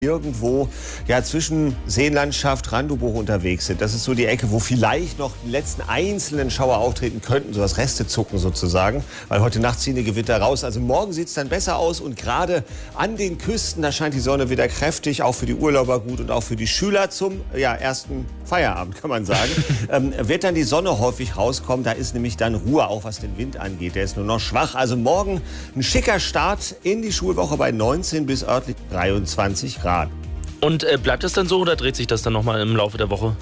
irgendwo ja zwischen Seenlandschaft, Randubuch unterwegs sind. Das ist so die Ecke, wo vielleicht noch die letzten einzelnen Schauer auftreten könnten, so das Restezucken sozusagen, weil heute Nacht ziehen die Gewitter raus. Also morgen sieht es dann besser aus und gerade an den Küsten, da scheint die Sonne wieder kräftig, auch für die Urlauber gut und auch für die Schüler zum ersten Feierabend, kann man sagen. Wird dann die Sonne häufig rauskommen, da ist nämlich dann Ruhe, auch was den Wind angeht. Der ist nur noch schwach. Also morgen ein schicker Start in die Schulwoche bei 19 bis örtlich 23 Grad. Und bleibt es dann so oder dreht sich das dann nochmal im Laufe der Woche?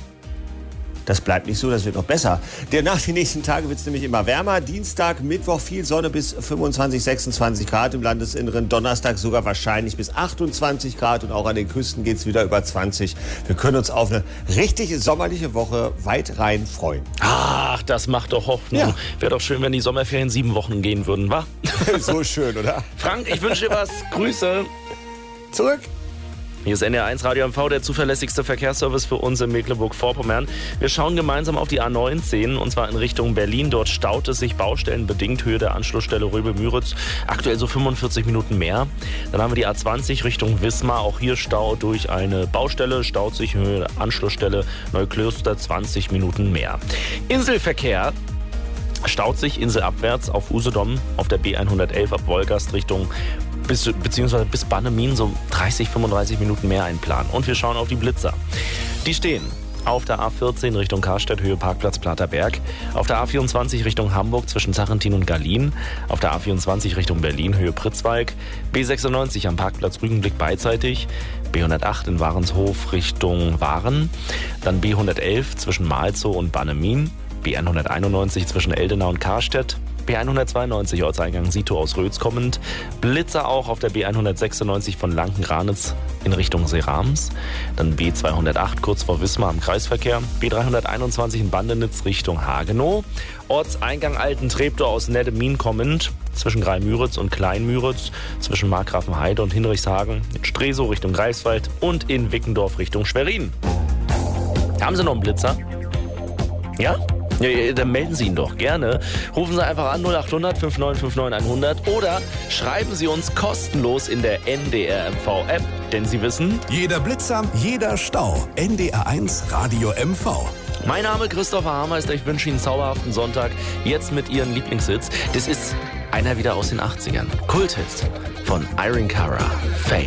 Das bleibt nicht so, das wird noch besser. Nach den nächsten Tagen wird es nämlich immer wärmer. Dienstag, Mittwoch viel Sonne bis 25, 26 Grad im Landesinneren. Donnerstag sogar wahrscheinlich bis 28 Grad und auch an den Küsten geht es wieder über 20. Wir können uns auf eine richtig sommerliche Woche weit rein freuen. Ach, das macht doch Hoffnung. Ja. Wäre doch schön, wenn die Sommerferien 7 Wochen gehen würden, wa? So schön, oder? Frank, ich wünsche dir was. Grüße. Zurück. Hier ist NDR1 Radio MV, der zuverlässigste Verkehrsservice für uns in Mecklenburg-Vorpommern. Wir schauen gemeinsam auf die A19 und zwar in Richtung Berlin. Dort staut es sich baustellenbedingt, Höhe der Anschlussstelle Röbel-Müritz. Aktuell so 45 Minuten mehr. Dann haben wir die A20 Richtung Wismar. Auch hier Stau durch eine Baustelle. Staut sich Höhe der Anschlussstelle Neuklöster 20 Minuten mehr. Inselverkehr. Staut sich inselabwärts auf Usedom auf der B111 ab Wolgast Richtung beziehungsweise bis Bannemin so 30, 35 Minuten mehr einplanen. Und wir schauen auf die Blitzer. Die stehen auf der A14 Richtung Karstadt, Höhe Parkplatz Platerberg. Auf der A24 Richtung Hamburg zwischen Zachentin und Gallien. Auf der A24 Richtung Berlin, Höhe Pritzwalk. B96 am Parkplatz Rügenblick beidseitig. B108 in Warenshof Richtung Waren. Dann B111 zwischen Malzow und Bannemin. B191 zwischen Eldenau und Karstedt. B192 Ortseingang Sito aus Rötz kommend. Blitzer auch auf der B196 von Lanken-Ranitz in Richtung Serams. Dann B208 kurz vor Wismar am Kreisverkehr. B321 in Bandenitz Richtung Hagenow. Ortseingang Alten-Treptow aus Neddemin kommend. Zwischen Greimüritz und Kleinmüritz. Zwischen Markgrafenheide und Hinrichshagen. In Stresow Richtung Greifswald. Und in Wickendorf Richtung Schwerin. Haben Sie noch einen Blitzer? Ja? Ja, dann melden Sie ihn doch gerne. Rufen Sie einfach an 0800 5959 100 oder schreiben Sie uns kostenlos in der NDR MV App, denn Sie wissen, jeder Blitzer, jeder Stau. NDR1 Radio MV. Mein Name Christopher Hameister, ich wünsche Ihnen einen zauberhaften Sonntag. Jetzt mit Ihren Lieblingshits. Das ist einer wieder aus den 80ern. Kulthit von Irene Cara, Fame.